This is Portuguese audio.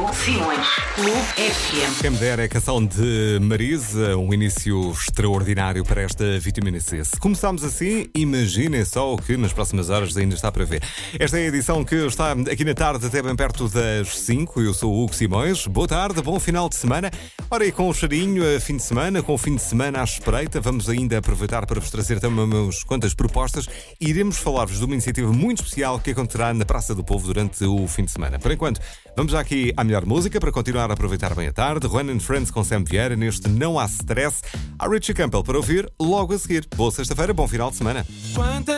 com Simões. Clube FM. Quem me dera é a canção de Marisa, um início extraordinário para esta vitamina C. Se começámos assim, imaginem só o que nas próximas horas ainda está para ver. Esta é a edição que está aqui na tarde até bem perto das 5. Eu sou o Hugo Simões. Boa tarde, bom final de semana. Ora, e com o cheirinho a fim de semana, com o fim de semana à espreita, vamos ainda aproveitar para vos trazer também umas quantas propostas. Iremos falar-vos de uma iniciativa muito especial que acontecerá na Praça do Povo durante o fim de semana. Por enquanto, vamos já aqui à melhor música para continuar a aproveitar bem a tarde. Juan and Friends com Sam Vieira neste Não Há Stress. Há Richie Campbell para ouvir logo a seguir. Boa sexta-feira, bom final de semana.